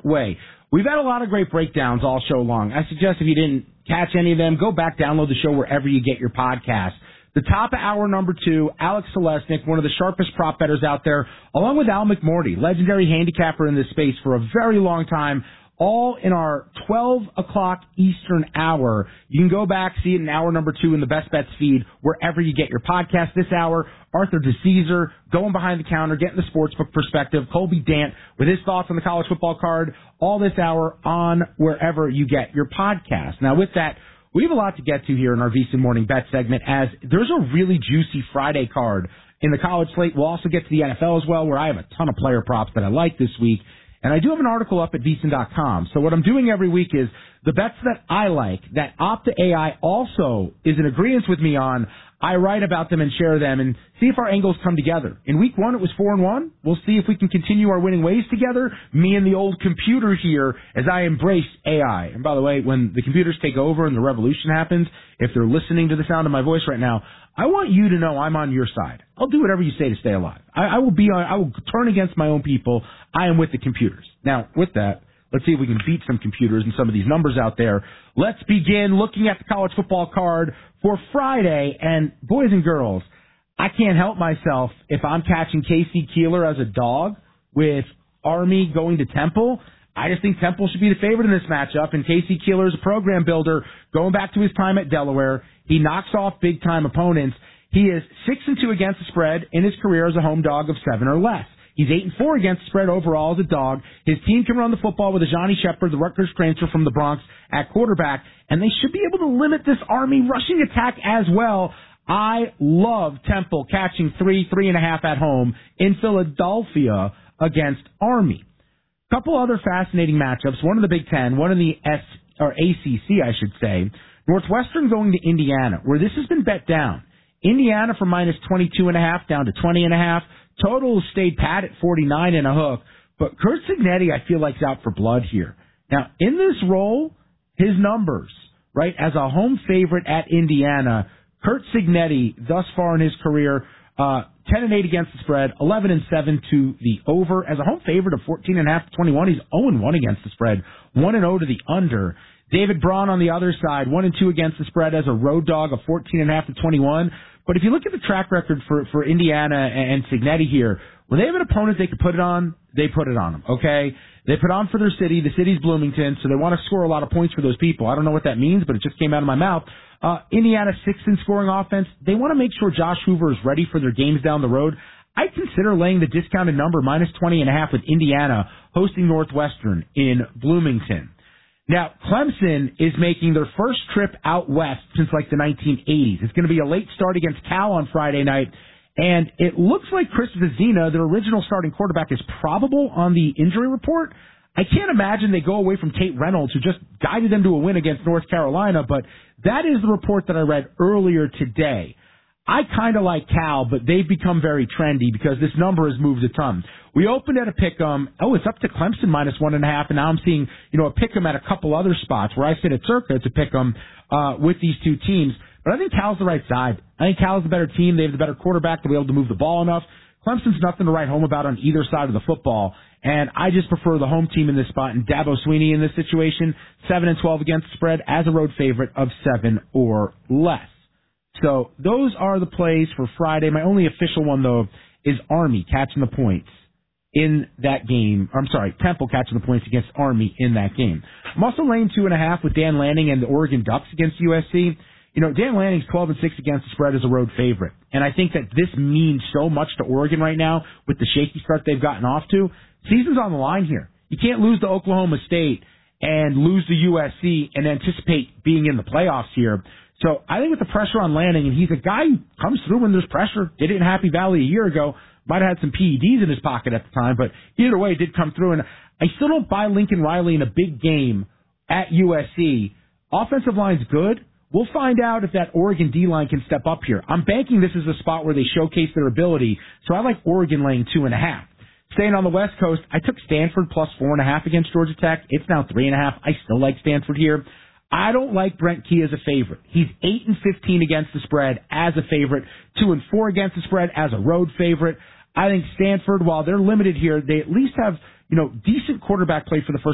way. We've had a lot of great breakdowns all show long. I suggest if you didn't catch any of them, go back, download the show wherever you get your podcast. The top of hour number 2, Alex Selesnik, one of the sharpest prop bettors out there, along with Al McMorty, legendary handicapper in this space for a very long time, all in our 12 o'clock Eastern hour. You can go back, see it in hour number 2 in the Best Bets feed, wherever you get your podcast this hour. Arthur DeCesar, going behind the counter, getting the sportsbook perspective. Colby Dant with his thoughts on the college football card, all this hour on wherever you get your podcast. Now, with that, we have a lot to get to here in our VSiN Morning Bet segment, as there's a really juicy Friday card in the college slate. We'll also get to the NFL as well, where I have a ton of player props that I like this week. And I do have an article up at VSiN.com. So what I'm doing every week is the bets that I like, that Opta AI also is in agreement with me on, I write about them and share them and see if our angles come together. In week 1, it was 4-1. We'll see if we can continue our winning ways together, me and the old computer here, as I embrace AI. And by the way, when the computers take over and the revolution happens, if they're listening to the sound of my voice right now, I want you to know I'm on your side. I'll do whatever you say to stay alive. I will turn against my own people. I am with the computers. Now, with that, let's see if we can beat some computers and some of these numbers out there. Let's begin looking at the college football card for Friday. And boys and girls, I can't help myself if I'm catching Casey Keeler as a dog with Army going to Temple. I just think Temple should be the favorite in this matchup, and Casey Keeler is a program builder going back to his time at Delaware. He knocks off big-time opponents. He is 6-2 against the spread in his career as a home dog of 7 or less. He's 8-4 against the spread overall as a dog. His team can run the football with Ajani Shepherd, the Rutgers transfer from the Bronx, at quarterback, and they should be able to limit this Army rushing attack as well. I love Temple catching 3.5 at home in Philadelphia against Army. Couple other fascinating matchups, one in the Big Ten, one in the ACC, I should say. Northwestern going to Indiana, where this has been bet down. Indiana from minus 22.5 down to 20.5. Total stayed pat at 49 and a hook. But Curt Cignetti, I feel like, is out for blood here. Now, in this role, his numbers, right, as a home favorite at Indiana, Curt Cignetti, thus far in his career, 10-8 against the spread, 11-7 to the over. As a home favorite of 14.5 to 21, he's 0-1 against the spread, 1-0 to the under. David Braun on the other side, 1-2 against the spread as a road dog of 14.5 to 21. But if you look at the track record for Indiana and Cignetti here, when they have an opponent they can put it on, they put it on them, okay? They put on for their city. The city's Bloomington, so they want to score a lot of points for those people. I don't know what that means, but it just came out of my mouth. Indiana 6th in scoring offense. They want to make sure Josh Hoover is ready for their games down the road. I consider laying the discounted number minus 20.5 with Indiana hosting Northwestern in Bloomington. Now, Clemson is making their first trip out west since like the 1980s. It's going to be a late start against Cal on Friday night, and it looks like Chris Vizina, their original starting quarterback, is probable on the injury report. I can't imagine they go away from Tate Reynolds, who just guided them to a win against North Carolina, but that is the report that I read earlier today. I kind of like Cal, but they've become very trendy because this number has moved a ton. We opened at a pick'em. Oh, it's up to Clemson minus 1.5, and now I'm seeing, a pick'em at a couple other spots where I sit at Circa. It's a pick'em with these two teams. But I think Cal's the right side. I think Cal's the better team. They have the better quarterback to be able to move the ball enough. Clemson's nothing to write home about on either side of the football, and I just prefer the home team in this spot, and Dabo Swinney in this situation, 7-12 against the spread as a road favorite of 7 or less. So those are the plays for Friday. My only official one, though, is Army catching the points in that game. Temple catching the points against Army in that game. I'm also laying 2.5 with Dan Lanning and the Oregon Ducks against USC. Dan Lanning's 12-6 against the spread as a road favorite. And I think that this means so much to Oregon right now with the shaky start they've gotten off to. Season's on the line here. You can't lose to Oklahoma State and lose to USC and anticipate being in the playoffs here. So I think with the pressure on Lanning, and he's a guy who comes through when there's pressure. Did it in Happy Valley a year ago. Might have had some PEDs in his pocket at the time, but either way, it did come through. And I still don't buy Lincoln Riley in a big game at USC. Offensive line's good. We'll find out if that Oregon D-line can step up here. I'm banking this is a spot where they showcase their ability, so I like Oregon laying 2.5. Staying on the West Coast, I took Stanford plus 4.5 against Georgia Tech. It's now 3.5. I still like Stanford here. I don't like Brent Key as a favorite. He's 8-15 against the spread as a favorite, 2-4 against the spread as a road favorite. I think Stanford, while they're limited here, they at least have, decent quarterback play for the first